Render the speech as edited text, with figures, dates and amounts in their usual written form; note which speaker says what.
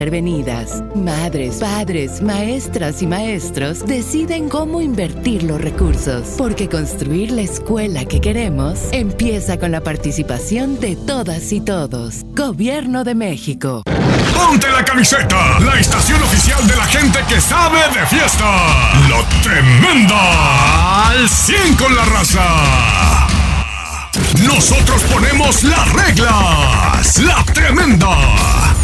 Speaker 1: intervenidas. Madres, padres, maestras y maestros deciden cómo invertir los recursos, porque construir la escuela que queremos empieza con la participación de todas y todos. Gobierno de México.
Speaker 2: ¡Ponte la camiseta! La estación oficial de la gente que sabe de fiesta. ¡La Tremenda! ¡Al 100 con la raza! Nosotros ponemos las reglas. ¡La Tremenda!